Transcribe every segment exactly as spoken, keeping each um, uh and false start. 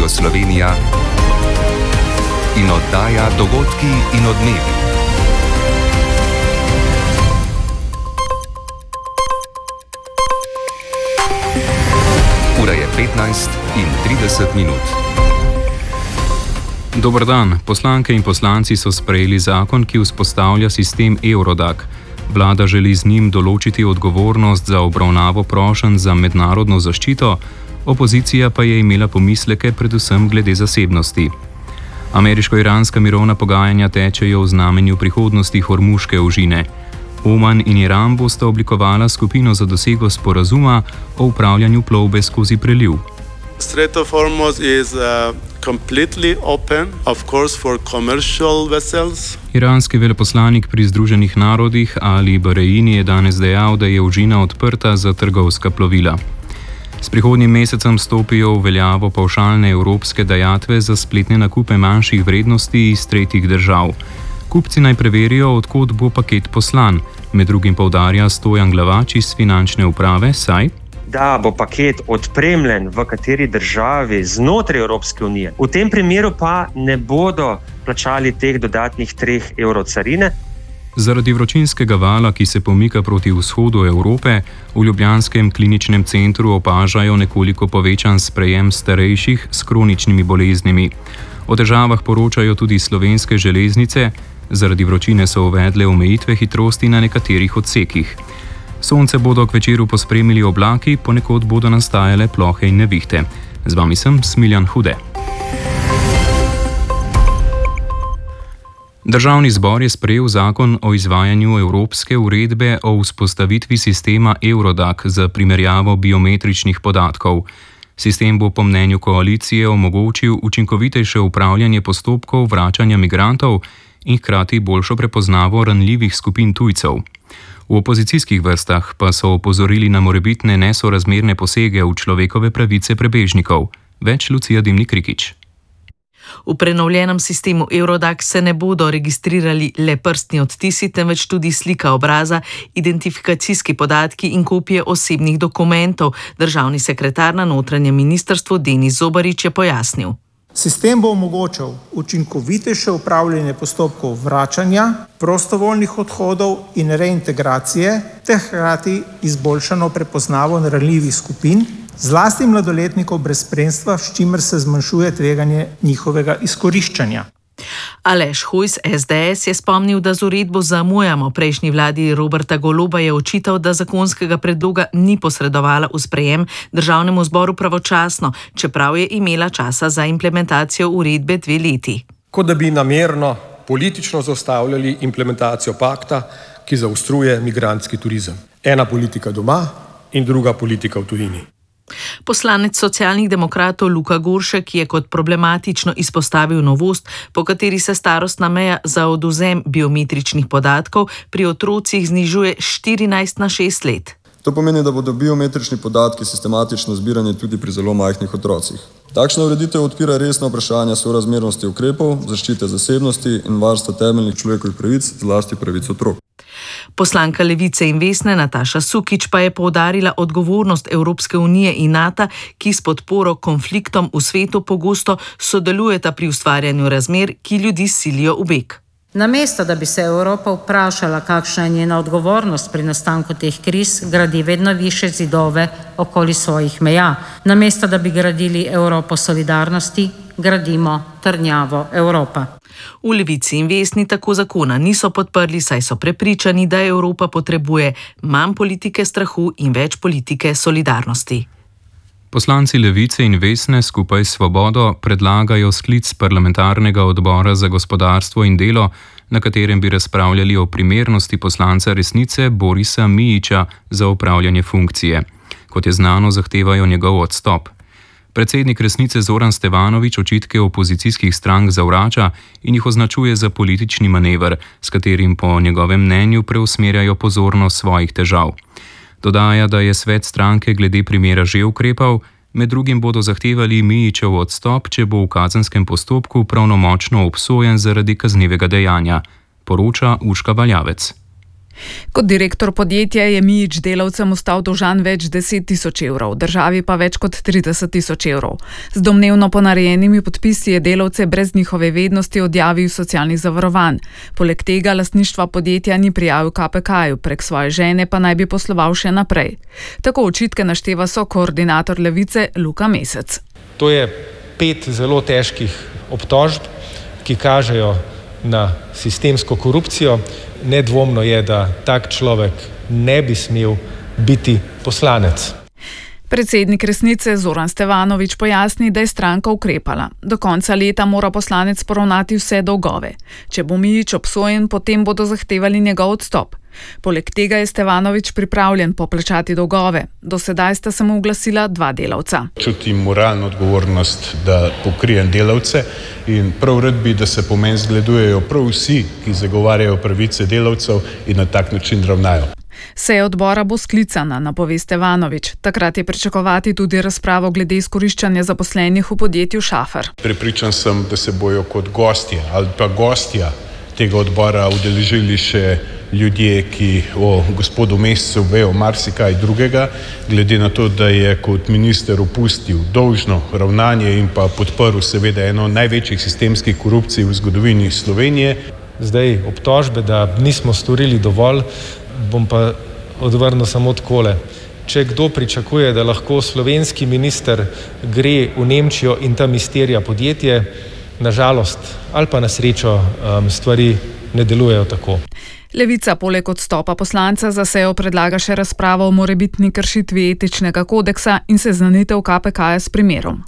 Radio Slovenija in oddaja Dogodki in odmevi. Ura je petnajst in trideset minut. Dober dan. Poslanke in poslanci so sprejeli zakon, ki vzpostavlja sistem Eurodac. Vlada želi z njim določiti odgovornost za obravnavo prošenj za mednarodno zaščito, opozicija pa je imela pomisleke predvsem glede zasebnosti. Ameriško-iranska mirovna pogajanja tečejo v znamenju prihodnosti Hormuške ožine. Oman in Iran bosta oblikovala skupino za dosego sporazuma o upravljanju plovbe skozi preliv. Strait of Hormuz is uh, completely open, of course, for commercial vessels. Iranski veleposlanik pri Združenih narodih Ali Bareini je danes dejal, da je ožina odprta za trgovska plovila. S prihodnjim mesecem stopijo v veljavo pavšalne evropske dajatve za spletne nakupe manjših vrednosti iz tretjih držav. Kupci naj preverijo, od kod bo paket poslan. Med drugim poudarja Stojan Glavač iz finančne uprave, saj da bo paket odpremljen v kateri državi znotraj Evropske unije. V tem primeru pa ne bodo plačali teh dodatnih treh evrov carine. Zaradi vročinskega vala, ki se pomika proti vzhodu Evrope, v ljubljanskem kliničnem centru opažajo nekoliko povečan sprejem starejših s kroničnimi boleznimi. O težavah poročajo tudi Slovenske železnice, zaradi vročine so uvedle omejitve hitrosti na nekaterih odsekih. Sonce bodo k večeru pospremili oblaki, ponekod bodo nastajale plohe in nevihte. Z vami sem Smiljan Hude. Državni zbor je sprejel zakon o izvajanju evropske uredbe o vzpostavitvi sistema Eurodac za primerjavo biometričnih podatkov. Sistem bo po mnenju koalicije omogočil učinkovitejše upravljanje postopkov vračanja migrantov in hkrati boljšo prepoznavo ranljivih skupin tujcev. V opozicijskih vrstah pa so opozorili na morebitne nesorazmerne posege v človekove pravice prebežnikov. Več Lucija Dimnik-Rikić. V prenovljenem sistemu Eurodac se ne bodo registrirali le prstni odtisi, temveč tudi slika obraza, identifikacijski podatki in kopije osebnih dokumentov, državni sekretar na notranjem ministrstvu Denis Zobarič je pojasnil. Sistem bo omogočal učinkovitejše upravljanje postopkov vračanja, prostovoljnih odhodov in reintegracije, ter hkrati izboljšano prepoznavo ranljivih skupin, zlasti mladoletnikov brez spremstva, s čimer se zmanjšuje tveganje njihovega izkoriščanja. Aleš Hojs, es de es, je spomnil, da z uredbo zamujamo. Prejšnji vladi Roberta Goloba je očital, da zakonskega predloga ni posredovala v sprejem državnemu zboru pravočasno, čeprav je imela časa za implementacijo uredbe dve leti. Kot da bi namerno politično zaustavljali implementacijo pakta, ki zaostruje migrantski turizem. Ena politika doma in druga politika v tujini. Poslanec Socialnih demokratov Luka Goršek je kot problematično izpostavil novost, po kateri se starostna meja za odvzem biometričnih podatkov pri otrocih znižuje štirinajst na šest let. To pomeni, da bodo biometrični podatki sistematično zbirani tudi pri zelo majhnih otrocih. Takšna ureditev odpira resna vprašanja sorazmernosti ukrepov, zaščite zasebnosti in varstva temeljnih človekovih pravic, zlasti pravic otrok. Poslanka Levice in Vesne Nataša Sukič pa je poudarila odgovornost Evropske unije in NATO, ki s podporo konfliktom v svetu pogosto sodelujeta pri ustvarjanju razmer, ki ljudi silijo v beg. Namesto, da bi se Evropa vprašala, kakšna je njena odgovornost pri nastanku teh kriz, gradi vedno više zidove okoli svojih meja. Namesto, da bi gradili Evropo solidarnosti, gradimo trdnjavo Evropa. V Levici in Vesni tako zakona niso podprli, saj so prepričani, da Evropa potrebuje manj politike strahu in več politike solidarnosti. Poslanci Levice in Vesne skupaj s Svobodo predlagajo sklic parlamentarnega odbora za gospodarstvo in delo, na katerem bi razpravljali o primernosti poslanca Resnice Borisa Mijića za opravljanje funkcije. Kot je znano, zahtevajo njegov odstop. Predsednik Resnice Zoran Stevanović očitke opozicijskih strank zavrača in jih označuje za politični manever, s katerim po njegovem mnenju preusmerjajo pozornost svojih težav. Dodaja, da je svet stranke glede primera že ukrepal, med drugim bodo zahtevali Mijićev odstop, če bo v kazenskem postopku pravnomočno obsojen zaradi kaznivega dejanja, poroča Urška Valjavec. Kot direktor podjetja je Mijić delavcem ostal dolžan več deset tisoč evrov, državi pa več kot trideset tisoč evrov. Z domnevno ponarejenimi podpisi je delavce brez njihove vednosti odjavil socialnih zavarovanj. Poleg tega lastništva podjetja ni prijavil K P K-ju, prek svoje žene pa naj bi posloval še naprej. Tako očitke našteva sokoordinator Levice Luka Mesec. To je pet zelo težkih obtožb, ki kažejo na sistemsko korupcijo. Nedvomno je, da tak človek ne bi smel biti poslanec. Predsednik Resnice Zoran Stevanović pojasni, da je stranka ukrepala. Do konca leta mora poslanec poravnati vse dolgove. Če bo Mijić obsojen, potem bodo zahtevali njegov odstop. Poleg tega je Stevanović pripravljen poplačati dolgove. Do sedaj sta se mu oglasila dva delavca. Čutim moralno odgovornost, da pokrijem delavce in prav rad bi, da se po meni zgledujejo prav vsi, ki zagovarjajo pravice delavcev in na tak način ravnajo. Seja odbora bo sklicana, napove Stevanović. Takrat je pričakovati tudi razpravo glede izkoriščanja zaposlenih v podjetju Šafer. Prepričan sem, da se bojo kot gostje ali pa gostja tega odbora udeležili še ljudje, ki o gospodu Mescu vejo marsikaj drugega, glede na to, da je kot minister opustil dolžno ravnanje in pa podprl seveda eno največjih sistemskih korupcij v zgodovini Slovenije. Zdaj obtožbe, da nismo storili dovolj, bom pa odvrnil samo takole. Če kdo pričakuje, da lahko slovenski minister gre v Nemčijo in tam izterja podjetje, na žalost ali pa na srečo stvari ne delujejo tako. Levica poleg odstopa poslanca za sejo predlaga še razpravo o morebitni kršitvi etičnega kodeksa in seznanitev K P K-ja s primerom.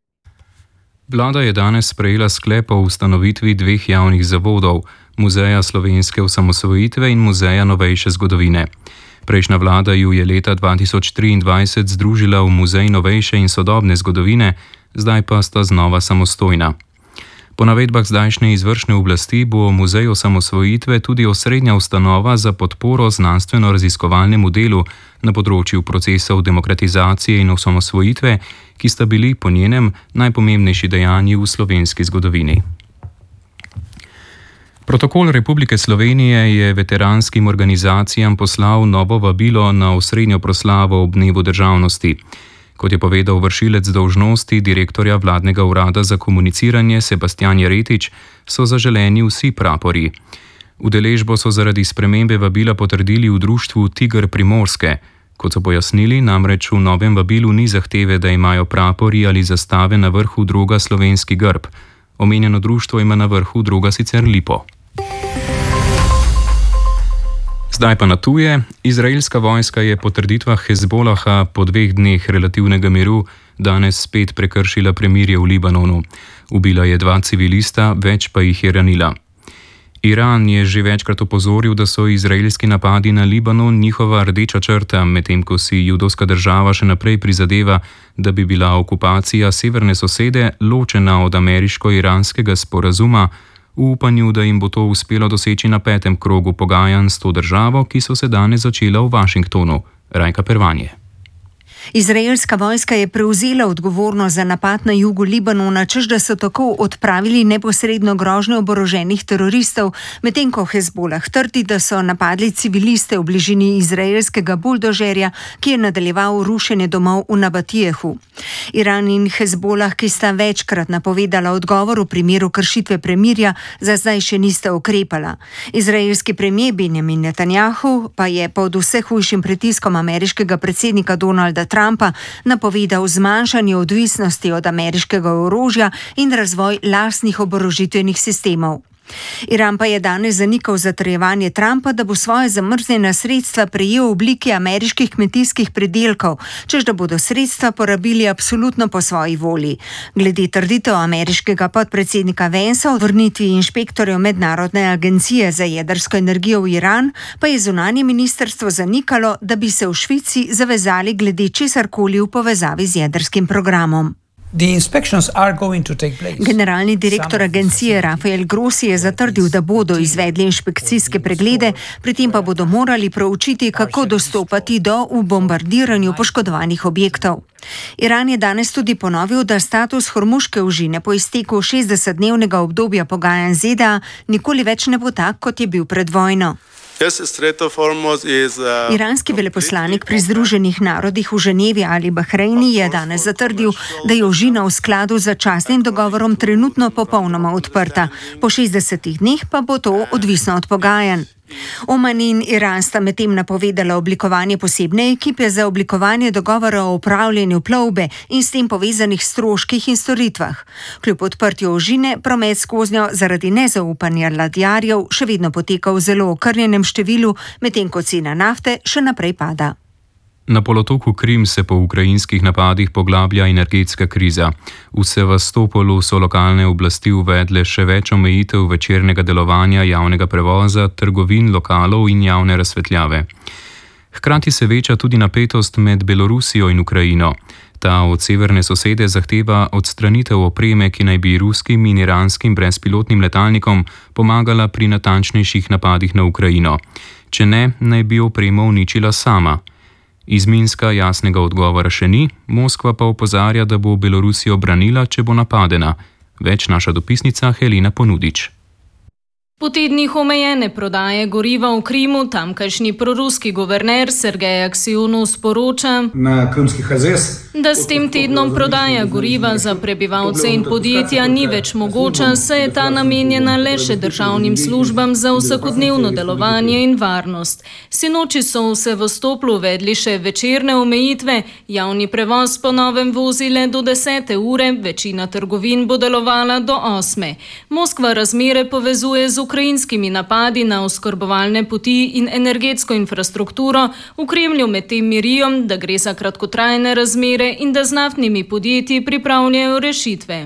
Vlada je danes sprejela sklep o ustanovitvi dveh javnih zavodov, Muzeja slovenske osamosvojitve in Muzeja novejše zgodovine. Prejšnja vlada ju je leta dva tisoč triindvajset združila v Muzej novejše in sodobne zgodovine, zdaj pa sta znova samostojna. Po navedbah zdajšnje izvršne oblasti bo Muzej osamosvojitve tudi osrednja ustanova za podporo znanstveno-raziskovalnemu delu na področju procesov demokratizacije in osamosvojitve, ki sta bili po njenem najpomembnejši dejanji v slovenski zgodovini. Protokol Republike Slovenije je veteranskim organizacijam poslal novo vabilo na osrednjo proslavo ob dnevu državnosti. Kot je povedal vršilec dolžnosti direktorja vladnega urada za komuniciranje Sebastian Jeretič, so zaželeni vsi prapori. Udeležbo so zaradi spremembe vabila potrdili v društvu Tiger Primorske. Kot so pojasnili, namreč v novem vabilu ni zahteve, da imajo prapori ali zastave na vrhu droga slovenski grb. Omenjeno društvo ima na vrhu droga sicer lipo. Zdaj pa na tuje. Izraelska vojska je po trditvah Hezbolaha po dveh dneh relativnega miru danes spet prekršila premirje v Libanonu. Ubila je dva civilista, več pa jih je ranila. Iran je že večkrat opozoril, da so izraelski napadi na Libanon njihova rdeča črta, medtem ko si judovska država še naprej prizadeva, da bi bila okupacija severne sosede ločena od ameriško-iranskega sporazuma, v upanju, da jim bo to uspelo doseči na petem krogu pogajanj s to državo, ki so se danes začela v Washingtonu. Rajka Pervanje. Izraelska vojska je prevzela odgovornost za napad na jugu Libanona, češ da so tako odpravili neposredno grožnjo oboroženih teroristov, medtem ko Hezbolah trdi, da so napadli civiliste v bližini izraelskega buldožerja, ki je nadaljeval rušenje domov v Nabatijehu. Iran in Hezbolah, ki sta večkrat napovedala odgovor v primeru kršitve premirja, za zdaj še nista ukrepala. Izraelski premier Benjamin Netanjahu pa je pod vse hujšim pritiskom ameriškega predsednika Donalda Trumpa Trumpa napovedal zmanjšanje odvisnosti od ameriškega orožja in razvoj lastnih oborožitvenih sistemov. Iran pa je danes zanikal zatrjevanje Trumpa, da bo svoje zamrznjena sredstva prejel v obliki ameriških kmetijskih pridelkov, češ da bodo sredstva porabili absolutno po svoji volji. Glede trditev ameriškega podpredsednika Vansa o vrnitvi inšpektorjev Mednarodne agencije za jedrsko energijo v Iran, pa je zunanje ministrstvo zanikalo, da bi se v Švici zavezali glede česarkoli v povezavi z jedrskim programom. Generalni direktor agencije Rafael Grossi je zatrdil, da bodo izvedli inšpekcijske preglede, pri tem pa bodo morali proučiti, kako dostopati do v bombardiranju poškodovanih objektov. Iran je danes tudi ponovil, da status Hormuške ožine po izteku šestdesetdnevnega obdobja pogajanj Z D A nikoli več ne bo tak, kot je bil pred vojno. Iranski veleposlanik pri Združenih narodih v Ženevi Ali Bahreini je danes zatrdil, da je ožina v skladu z začasnim dogovorom trenutno popolnoma odprta. Po šestdesetih dneh pa bo to odvisno od pogajanj. Oman in Iran sta medtem napovedala oblikovanje posebne ekipe za oblikovanje dogovora o upravljanju plovbe in s tem povezanih stroških in storitvah. Kljub odprtju ožine, promet skoznjo zaradi nezaupanja ladjarjev še vedno poteka v zelo okrnjenem številu, medtem ko cena nafte še naprej pada. Na polotoku Krim se po ukrajinskih napadih poglablja energetska kriza. V Sevastopolu so lokalne oblasti uvedle še več omejitev večernega delovanja javnega prevoza, trgovin, lokalov in javne razsvetljave. Hkrati se veča tudi napetost med Belorusijo in Ukrajino. Ta od severne sosede zahteva odstranitev opreme, ki naj bi ruskim in iranskim brezpilotnim letalnikom pomagala pri natančnejših napadih na Ukrajino. Če ne, naj bi opremo uničila sama. Iz Minska jasnega odgovora še ni, Moskva pa opozarja, da bo Belorusijo branila, če bo napadena. Več naša dopisnica Helena Ponudič. Po tednih omejene prodaje goriva v Krimu tamkajšnji proruski guverner Sergej Aksionov sporoča, da s tem tednom prodaja goriva za prebivalce in podjetja ni več mogoča, saj je ta namenjena le še državnim službam za vsakodnevno delovanje in varnost. Sinoči so v Sevastoplu uvedli še večerne omejitve, javni prevoz po novem vozi le do desete ure, večina trgovin bo delovala do osme. Moskva razmere povezuje z ukrajinskimi napadi na oskrbovalne poti in energetsko infrastrukturo, v Kremlju medtem mirijo, da gre za kratkotrajne razmere in da z naftnimi podjetji pripravljajo rešitve.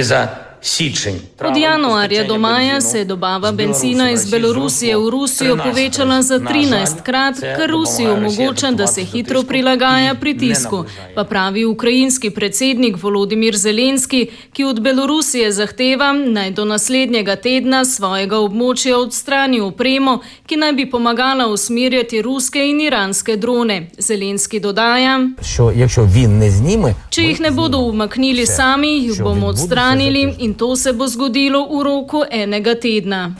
Od januarja do maja se je dobava bencina iz Belorusije v Rusijo povečala za trinajstkrat, kar Rusiji omogoča, da se hitro prilagaja pritisku, pa pravi ukrajinski predsednik Volodimir Zelenski, ki od Belorusije zahteva, naj do naslednjega tedna svojega območja odstrani opremo, ki naj bi pomagala usmerjati ruske in iranske drone. Zelenski dodaja, če jih ne bodo umaknili sami, jih bomo odstranili in to se bo zgodilo v roku enega tedna.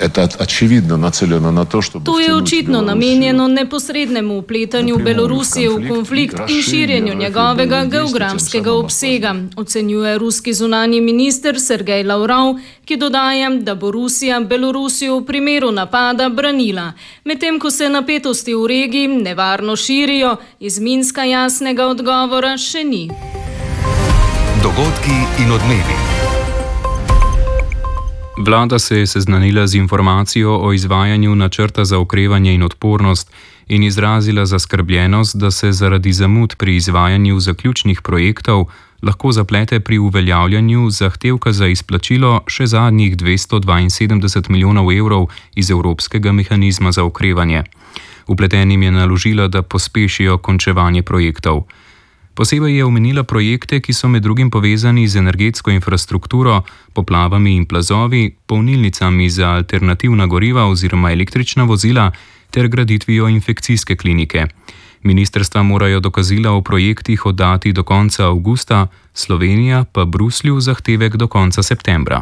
To je očitno namenjeno neposrednemu vpletanju Belorusije v konflikt in širjenju njegovega geografskega obsega, ocenjuje ruski zunanji minister Sergej Lavrov, ki dodaja, da bo Rusija Belorusijo v primeru napada branila. Medtem ko se napetosti v regiji nevarno širijo, iz Minska jasnega odgovora še ni. Dogodki in odmevi. Vlada se je seznanila z informacijo o izvajanju načrta za okrevanje in odpornost in izrazila zaskrbljenost, da se zaradi zamud pri izvajanju zaključnih projektov lahko zaplete pri uveljavljanju zahtevka za izplačilo še zadnjih dvesto dvainsedemdeset milijonov evrov iz Evropskega mehanizma za okrevanje. Vpletenim je naložila, da pospešijo končevanje projektov. Posebej je omenila projekte, ki so med drugim povezani z energetsko infrastrukturo, poplavami in plazovi, polnilnicami za alternativna goriva oziroma električna vozila ter graditvijo infekcijske klinike. Ministrstva morajo dokazila o projektih oddati do konca avgusta, Slovenija pa Bruslju zahtevek do konca septembra.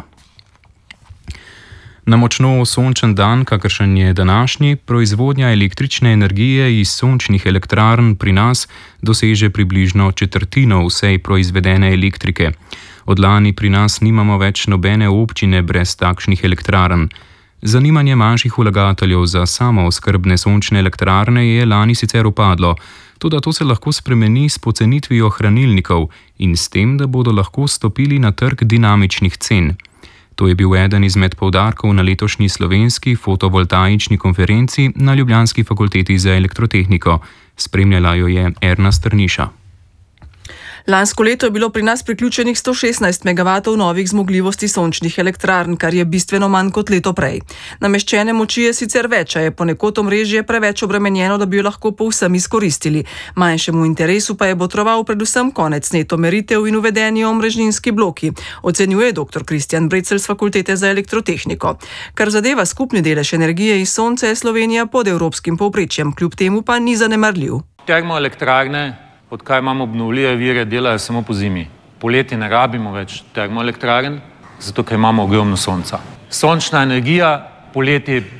Na močno sončen dan, kakršen je današnji, proizvodnja električne energije iz sončnih elektrarn pri nas doseže približno četrtino vsej proizvedene elektrike. Od lani pri nas nimamo več nobene občine brez takšnih elektrarn. Zanimanje manjših vlagateljev za samooskrbne sončne elektrarne je lani sicer upadlo, toda to se lahko spremeni s pocenitvijo hranilnikov in s tem, da bodo lahko stopili na trg dinamičnih cen. To je bil eden izmed poudarkov na letošnji slovenski fotovoltaični konferenci na Ljubljanski fakulteti za elektrotehniko. Spremljala jo je Erna Strniša. Lansko leto je bilo pri nas priključenih sto šestnajst megavatov novih zmogljivosti sončnih elektrarn, kar je bistveno manj kot leto prej. Nameščene moči je sicer več, a je ponekod omrežje preveč obremenjeno, da bi jo lahko povsem izkoristili. Manjšemu interesu pa je botroval predvsem konec neto meritev in uvedeni omrežninski bloki, ocenjuje dr. Kristjan Brecelj z Fakultete za elektrotehniko. Kar zadeva skupni delež energije iz sonca, je Slovenija pod evropskim povprečjem, kljub temu pa ni zanemarljiv. Termoelektrarne, odkar imamo obnovljive vire, delajo samo po zimi. Poleti ne rabimo več termoelektrarn, zato ker imamo ogromno sonca. Sončna energija poleti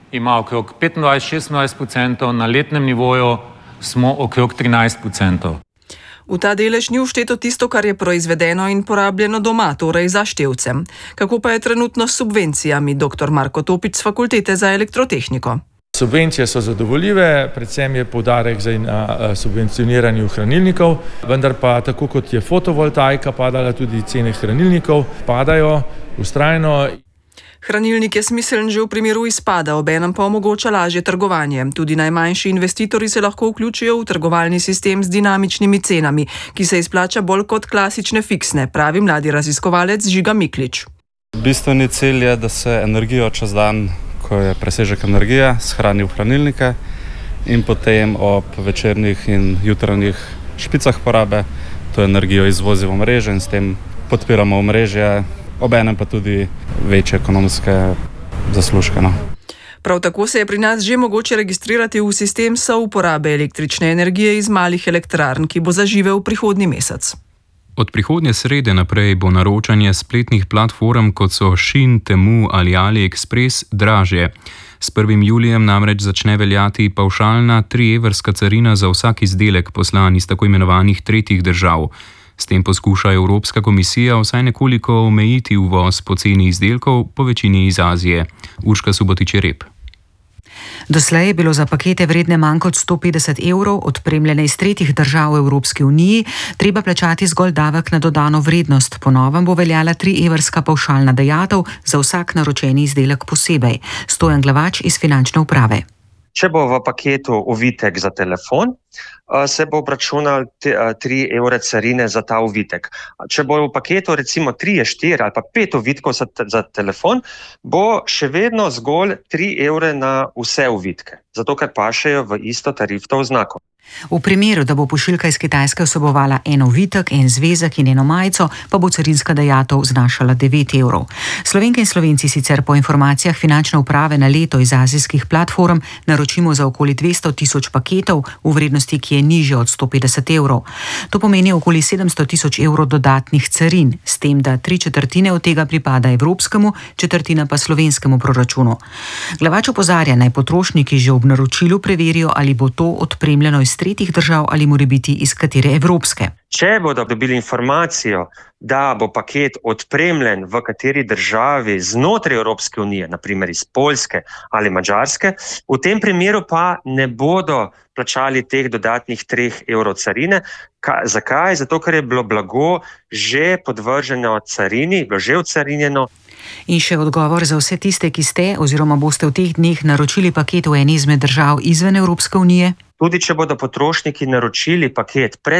ima okrog petindvajset do šestindvajset odstotkov, na letnem nivoju smo okrog trinajst odstotkov. V ta delež ni všteto tisto, kar je proizvedeno in porabljeno doma, torej za števcem. Kako pa je trenutno s subvencijami, doktor Marko Topič z Fakultete za elektrotehniko? Subvencije so zadovoljive, predvsem je poudarek zdaj na subvencioniranju hranilnikov, vendar pa tako kot je fotovoltaika padala, tudi cene hranilnikov padajo vztrajno. Hranilnik je smiseln že v primeru izpada, obenem pa omogoča lažje trgovanje. Tudi najmanjši investitorji se lahko vključijo v trgovalni sistem z dinamičnimi cenami, ki se izplača bolj kot klasične fiksne, pravi mladi raziskovalec Žiga Miklič. Bistveni cilj je, da se energijo čez dan, ko je presežek energije, shrani v hranilnike in potem ob večernih in jutranjih špicah porabe to energijo izvozi v mreže in s tem podpiramo omrežje, obenem pa tudi večje ekonomske zaslužke. No. Prav tako se je pri nas že mogoče registrirati v sistem souporabe električne energije iz malih elektrarn, ki bo zaživel prihodnji mesec. Od prihodnje srede naprej bo naročanje spletnih platform, kot so Shein, Temu ali AliExpress, dražje. S prvim julijem namreč začne veljati pavšalna trievrska carina za vsak izdelek poslan iz tako imenovanih tretjih držav. S tem poskuša Evropska komisija vsaj nekoliko omejiti uvoz poceni izdelkov, po večini iz Azije. Urška Subotič-Rep. Doslej je bilo za pakete vredne manj kot sto petdeset evrov, odpremljene iz tretjih držav v Evropski uniji, treba plačati zgolj davek na dodano vrednost. Po novem bo veljala trievrska pavšalna dajatev za vsak naročeni izdelek posebej. Stojan Glavač iz Finančne uprave. Če bo v paketu ovitek za telefon, se bo obračunal tri evre carine za ta ovitek. Če bo v paketu recimo tri, štiri ali pa pet ovitkov za, za telefon, bo še vedno zgolj tri evre na vse ovitke, zato ker pašejo v isto tarifno oznako. V primeru, da bo pošiljka iz Kitajske vsebovala en ovitek, en zvezek in eno majico, pa bo carinska dajatev znašala devet evrov. Slovenke in Slovenci sicer po informacijah Finančne uprave na leto iz azijskih platform naročimo za okoli dvesto tisoč paketov v vrednosti, ki je nižja od sto petdeset evrov. To pomeni okoli sedemsto tisoč evrov dodatnih carin, s tem, da tri četrtine od tega pripada evropskemu, četrtina pa slovenskemu proračunu. Glavač opozarja, naj potrošniki že ob naročilu preverijo, ali bo to odpremljeno iz tretjih držav ali morebiti iz katere evropske. Če bodo dobili informacijo, da bo paket odpremljen v kateri državi znotraj Evropske unije, naprimer iz Poljske ali Madžarske, v tem primeru pa ne bodo plačali teh dodatnih treh evrov carine. Ka, zakaj? Zato, ker je bilo blago že podvrženo carini, bilo že ocarinjeno. In še odgovor za vse tiste, ki ste oziroma boste v teh dneh naročili paket v eni izmed držav izven Evropske unije. Tudi če bodo potrošniki naročili paket pred